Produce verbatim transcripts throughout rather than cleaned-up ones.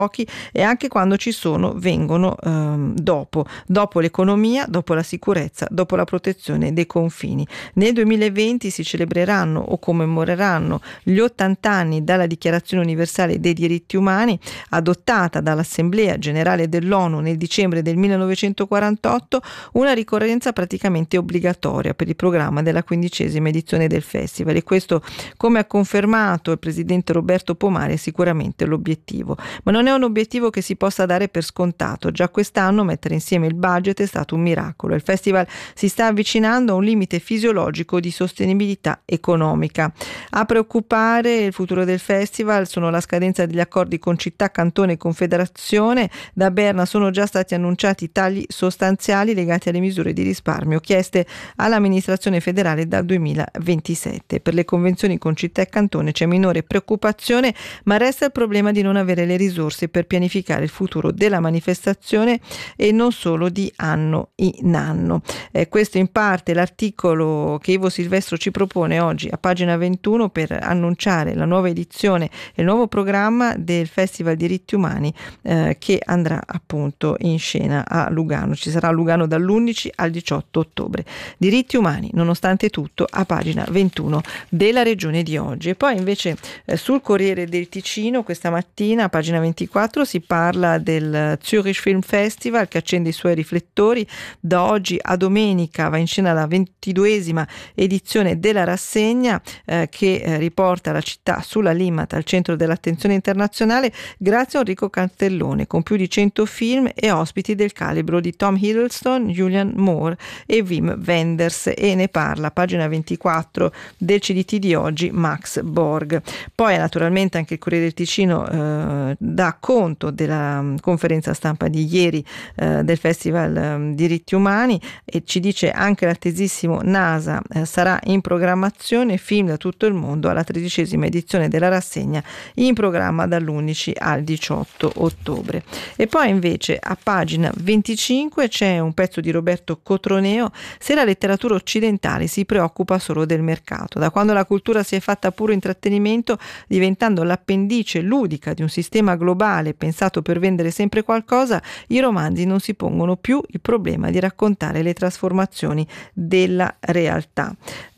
pochi, e anche quando ci sono vengono ehm, dopo, dopo l'economia, dopo la sicurezza, dopo la protezione dei confini. Nel duemilaventi si celebreranno o commemoreranno gli ottanta anni dalla Dichiarazione universale dei diritti umani, adottata dall'Assemblea generale dell'ONU nel dicembre del millenovecentoquarantotto, una ricorrenza praticamente obbligatoria per il programma della quindicesima edizione del festival, e questo, come ha confermato il presidente Roberto Pomare, è sicuramente l'obiettivo. Ma non è un obiettivo che si possa dare per scontato. Già quest'anno mettere insieme il budget è stato un miracolo. Il festival si sta avvicinando a un limite fisiologico di sostenibilità economica. A preoccupare il futuro del festival sono la scadenza degli accordi con città, cantone e confederazione. Da Berna sono già stati annunciati tagli sostanziali legati alle misure di risparmio chieste all'amministrazione federale dal duemilaventisette. Per le convenzioni con città e cantone c'è minore preoccupazione, ma resta il problema di non avere le risorse per pianificare il futuro della manifestazione, e non solo di anno in anno. Eh, questo in parte l'articolo che Ivo Silvestro ci propone oggi a pagina ventuno per annunciare la nuova edizione e il nuovo programma del Festival Diritti Umani eh, che andrà appunto in scena a Lugano. Ci sarà a Lugano dall'undici al diciotto ottobre. Diritti umani, nonostante tutto, a pagina ventuno della Regione di oggi. E poi invece eh, sul Corriere del Ticino questa mattina a pagina ventiquattro si parla del Zurich Film Festival che accende i suoi riflettori. Da oggi a domenica va in scena la ventiduesima edizione della rassegna eh, che eh, riporta la città sulla Limmat al centro dell'attenzione internazionale grazie a un ricco cartellone con più di cento film e ospiti del calibro di Tom Hiddleston, Julianne Moore e Wim Wenders, e ne parla a pagina ventiquattro del C D T di oggi Max Borg. Poi naturalmente anche il Corriere del Ticino eh, dà conto della um, conferenza stampa di ieri eh, del Festival um, Diritti Umani, e ci dice anche l'attesissimo NASA eh, sarà in programmazione, film da tutto il mondo alla tredicesima edizione della rassegna in programma dall'undici al diciotto ottobre. E poi invece a pagina venticinque c'è un pezzo di Roberto Cotroneo: se la letteratura occidentale si preoccupa solo del mercato. Da quando la cultura si è fatta puro intrattenimento, diventando l'appendice ludica di un sistema globale pensato per vendere sempre qualcosa, i romanzi non si pongono più il problema di raccontare le trasformazioni della realtà.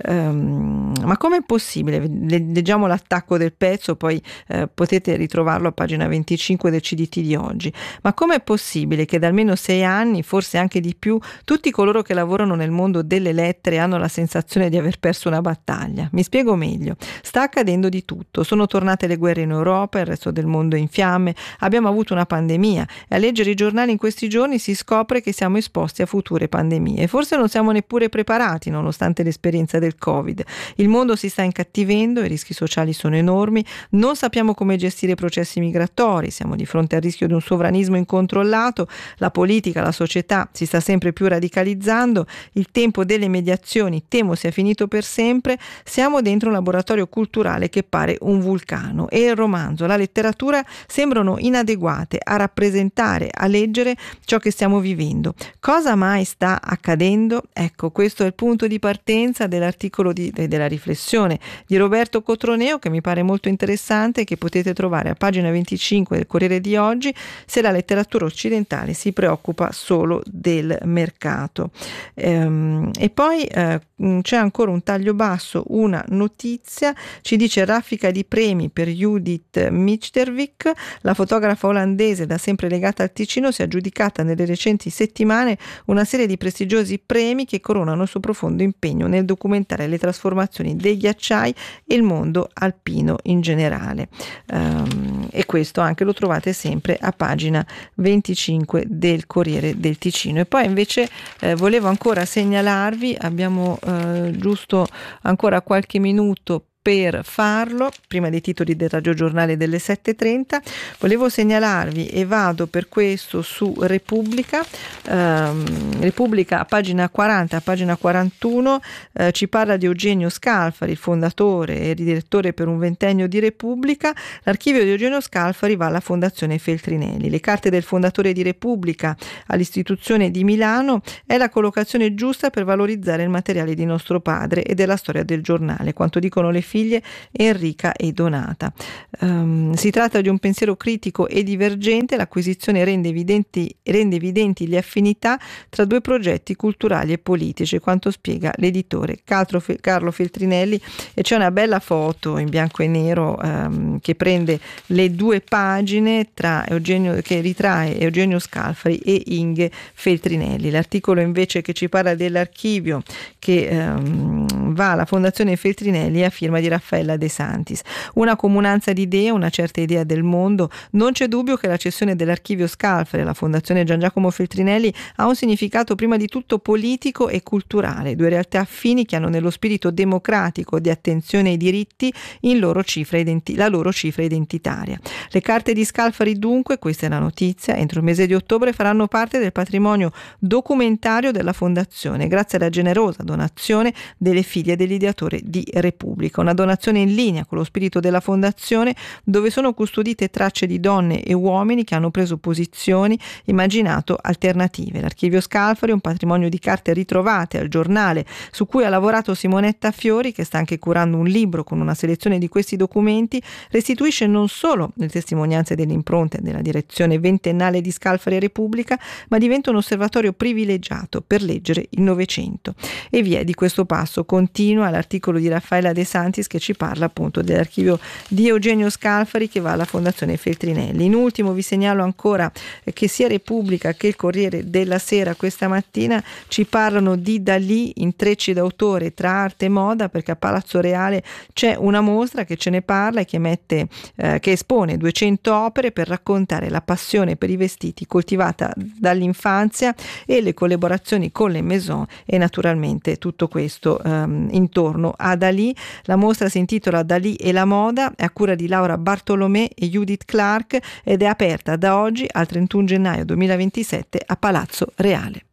Um, ma com'è possibile? Leggiamo l'attacco del pezzo, poi eh, potete ritrovarlo a pagina venticinque del C D T di oggi. Ma com'è possibile che da almeno sei anni, forse anche di più, tutti coloro che lavorano nel mondo delle lettere hanno la sensazione di aver perso una battaglia? Mi spiego meglio. Sta accadendo di tutto. Sono tornate le guerre in Europa, il resto del mondo è in fiamme, abbiamo avuto una pandemia, e a leggere i giornali in questi giorni si scopre che siamo esposti a future pandemie. Forse non siamo neppure preparati, nonostante l'esperienza del Covid. Il mondo si sta incattivendo, i rischi sociali sono enormi, non sappiamo come gestire i processi migratori, siamo di fronte al rischio di un sovranismo incontrollato, la politica, la società si sta sempre più radicalizzando, il tempo delle mediazioni temo sia finito per sempre, siamo dentro un laboratorio culturale che pare un vulcano, e il romanzo, la letteratura sembrano inadeguate a rappresentare, a leggere ciò che stiamo vivendo. Cosa mai sta accadendo? Ecco, questo è il punto di partenza dell'articolo di, della riflessione di Roberto Cotroneo, che mi pare molto interessante e che potete trovare a pagina venticinque del Corriere di oggi, se la letteratura occidentale si preoccupa solo del mercato. Ehm, e poi eh, c'è ancora un taglio basso, una notizia, ci dice raffica di premi per Judith Michtervik, la fotografa olandese da sempre legata al Ticino si è aggiudicata nelle recenti settimane una serie di prestigiosi premi che coronano il suo profondo impegno nel documentare le trasformazioni dei ghiacciai e il mondo alpino in generale. Um, e questo anche lo trovate sempre a pagina venticinque del Corriere del Ticino. E poi invece eh, volevo ancora segnalarvi, abbiamo eh, giusto ancora qualche minuto per farlo, prima dei titoli del radiogiornale delle sette e trenta, volevo segnalarvi, e vado per questo su Repubblica, ehm, Repubblica a pagina quaranta, a pagina quarantuno, eh, ci parla di Eugenio Scalfari, il fondatore e direttore per un ventennio di Repubblica. L'archivio di Eugenio Scalfari va alla Fondazione Feltrinelli. Le carte del fondatore di Repubblica all'istituzione di Milano è la collocazione giusta per valorizzare il materiale di nostro padre e della storia del giornale. Quanto dicono le figlie Enrica e Donata. Um, si tratta di un pensiero critico e divergente, l'acquisizione rende evidenti, rende evidenti le affinità tra due progetti culturali e politici, quanto spiega l'editore Carlo Feltrinelli, e c'è una bella foto in bianco e nero um, che prende le due pagine tra Eugenio, che ritrae Eugenio Scalfari e Inge Feltrinelli. L'articolo invece che ci parla dell'archivio che um, va alla Fondazione Feltrinelli è a firma di Raffaella De Santis. Una comunanza di idee, una certa idea del mondo. Non c'è dubbio che la cessione dell'archivio Scalfari alla Fondazione Gian Giacomo Feltrinelli ha un significato prima di tutto politico e culturale, due realtà affini che hanno nello spirito democratico di attenzione ai diritti in loro cifra identi- la loro cifra identitaria. Le carte di Scalfari dunque, questa è la notizia, entro il mese di ottobre faranno parte del patrimonio documentario della Fondazione grazie alla generosa donazione delle figlie dell'ideatore di Repubblica, una donazione in linea con lo spirito della Fondazione, dove sono custodite tracce di donne e uomini che hanno preso posizioni, immaginato alternative. L'archivio Scalfari è un patrimonio di carte ritrovate al giornale su cui ha lavorato Simonetta Fiori, che sta anche curando un libro con una selezione di questi documenti, restituisce non solo le testimonianze delle impronte della direzione ventennale di Scalfari e Repubblica, ma diventa un osservatorio privilegiato per leggere il Novecento. E via di questo passo continua l'articolo di Raffaella De Santis che ci parla appunto dell'archivio di Eugenio Scalfari che va alla Fondazione Feltrinelli. In ultimo vi segnalo ancora che sia Repubblica che il Corriere della Sera questa mattina ci parlano di Dalì, intrecci d'autore tra arte e moda, perché a Palazzo Reale c'è una mostra che ce ne parla e che mette eh, che espone duecento opere per raccontare la passione per i vestiti coltivata dall'infanzia e le collaborazioni con le maison e naturalmente tutto questo ehm, intorno a Dalì. La mostra si intitola Dalì e la moda, è a cura di Laura Bartolomé e Judith Clark ed è aperta da oggi al trentuno gennaio duemilaventisette a Palazzo Reale.